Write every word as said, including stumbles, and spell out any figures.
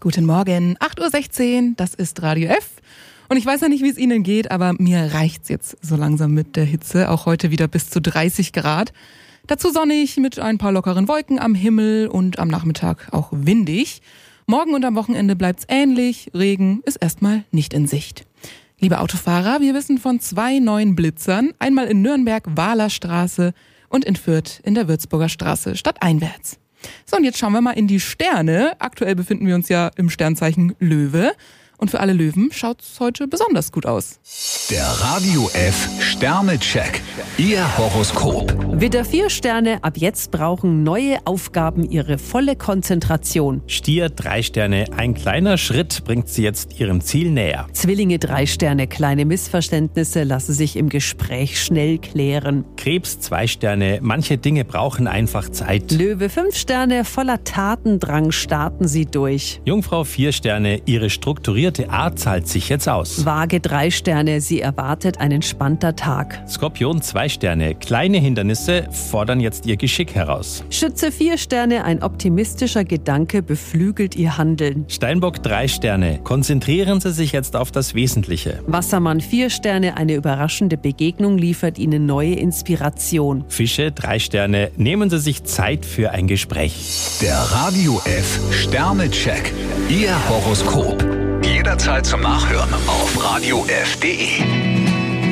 Guten Morgen, acht Uhr sechzehn, das ist Radio F. Und ich weiß ja nicht, wie es Ihnen geht, aber mir reicht's jetzt so langsam mit der Hitze. Auch heute wieder bis zu dreißig Grad. Dazu sonnig mit ein paar lockeren Wolken am Himmel und am Nachmittag auch windig. Morgen und am Wochenende bleibt's ähnlich. Regen ist erstmal nicht in Sicht. Liebe Autofahrer, wir wissen von zwei neuen Blitzern. Einmal in Nürnberg, Wahler Straße und in Fürth in der Würzburger Straße stadteinwärts. So, und jetzt schauen wir mal in die Sterne. Aktuell befinden wir uns ja im Sternzeichen Löwe. Und für alle Löwen schaut's heute besonders gut aus. Der Radio F Sternecheck. Ihr Horoskop. Widder, vier Sterne. Ab jetzt brauchen neue Aufgaben ihre volle Konzentration. Stier, drei Sterne. Ein kleiner Schritt bringt sie jetzt ihrem Ziel näher. Zwillinge, drei Sterne. Kleine Missverständnisse lassen sich im Gespräch schnell klären. Krebs, zwei Sterne. Manche Dinge brauchen einfach Zeit. Löwe, fünf Sterne. Voller Tatendrang starten sie durch. Jungfrau, vier Sterne. Ihre strukturierte Art zahlt sich jetzt aus. Waage, drei Sterne. Sie erwartet ein entspannter Tag. Skorpion, zwei Sterne. Kleine Hindernisse fordern jetzt ihr Geschick heraus. Schütze, vier Sterne. Ein optimistischer Gedanke beflügelt ihr Handeln. Steinbock, drei Sterne. Konzentrieren Sie sich jetzt auf das Wesentliche. Wassermann, vier Sterne. Eine überraschende Begegnung liefert Ihnen neue Inspiration. Fische, drei Sterne. Nehmen Sie sich Zeit für ein Gespräch. Der Radio F Sternecheck. Ihr Horoskop. Jederzeit zum Nachhören auf radio f punkt de.